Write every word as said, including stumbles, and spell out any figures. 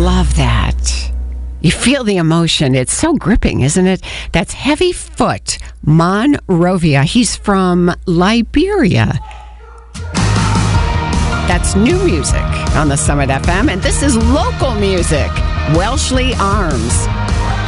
love that. You feel the emotion. It's so gripping, isn't it? That's Heavyfoot Monrovia. He's from Liberia. That's new music on the Summit F M, and this is local music. Welshly Arms.